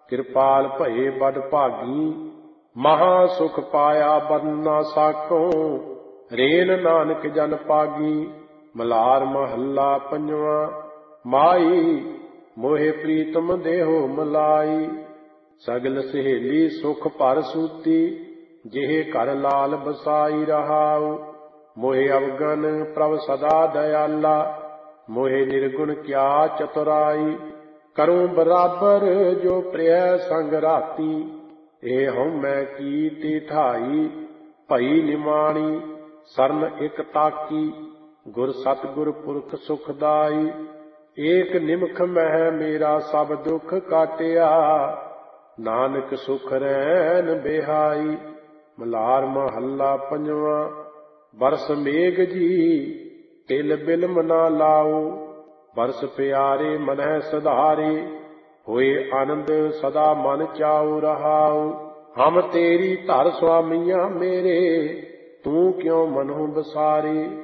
ਕਿਰਪਾਲ ਭਏ ਬਡ ਭਾਗੀ। ਮਹਾ ਸੁਖ ਪਾਇਆ ਬਰਨ ਨਾ ਸਾਕੋ, ਰੇਨ ਨਾਨਕ ਜਨ ਪਾਗੀ। ਮਲਾਰ ਮਹੱਲਾ ਪੰਜਵਾਂ। ਮਾਈ ਮੋਹਿ ਪ੍ਰੀਤਮ ਦੇਹੋ ਮਲਾਈ। ਸਗਲ ਸਹੇਲੀ ਸੁਖ ਭਰ ਸੂਤੀ, ਜਿਹੇ ਘਰ ਲਾਲ ਬਸਾਈ ਰਹਾਉ। ਮੋਹਿ ਅਵਗਨ ਪ੍ਰਭ ਸਦਾ ਦਇਆਲਾ, ਮੋਹਿ ਨਿਰਗੁਣ ਕਿਆ ਚਤੁਰਾਈ। ਕਰੂੰ ਬਰਾਬਰ ਜੋ ਪ੍ਰਿਯ ਸੰਗ ਰਾਤੀ, ਇਹ ਹਉਮੈ ਕੀਤੀ ਠਾਈ। ਭਈ ਨਿਮਾਣੀ ਸਰਨ ਇਕ ਤਾਕੀ, ਗੁਰ ਸਤਿਗੁਰ ਪੁਰਖ ਸੁਖਦਾਈ। ਏਕ ਨਿਮਖ ਮਹਿ ਮੇਰਾ ਸਭ ਦੁਖ ਕਾਟਿਆ, ਨਾਨਕ ਸੁਖ ਰੈਨ ਬਿਹਾਈ। ਮਲਾਰ ਮਹੱਲਾ ਪੰਜਵਾਂ। ਬਰਸ ਮੇਘ ਜੀ ਤਿਲ ਬਿਲਮ ਨਾ ਲਾਓ, ਬਰਸ ਪਿਆਰੇ ਮਨਹਿ ਸਧਾਰੇ। ਹੋਏ ਆਨੰਦ ਸਦਾ ਮਨ ਚਾਉ ਰਹਾਉ। ਹਮ ਤੇਰੀ ਧਰ ਸੁਆਮੀਆਂ ਮੇਰੇ, ਤੂੰ ਕਿਉ ਮਨਹੁ ਬਸਾਰੇ।